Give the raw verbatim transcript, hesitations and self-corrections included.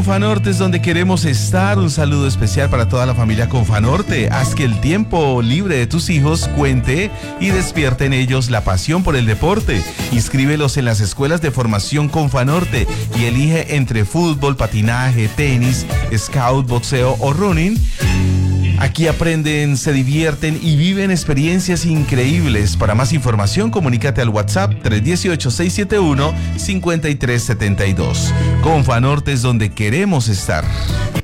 Confanorte es donde queremos estar. Un saludo especial para toda la familia Confanorte. Haz que el tiempo libre de tus hijos cuente y despierte en ellos la pasión por el deporte. Inscríbelos en las escuelas de formación Confanorte y elige entre fútbol, patinaje, tenis, scout, boxeo o running. Aquí aprenden, se divierten y viven experiencias increíbles. Para más información, comunícate al WhatsApp tres uno ocho, seis siete uno, cinco tres siete dos. Confanorte es donde queremos estar.